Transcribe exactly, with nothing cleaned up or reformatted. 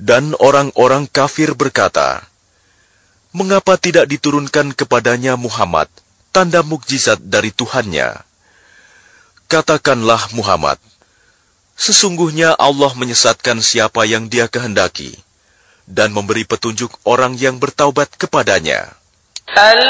Dan orang-orang kafir berkata, "Mengapa tidak diturunkan kepadanya Muhammad tanda mukjizat dari Tuhannya?" Katakanlah Muhammad, sesungguhnya Allah menyesatkan siapa yang Dia kehendaki dan memberi petunjuk orang yang bertaubat kepadanya.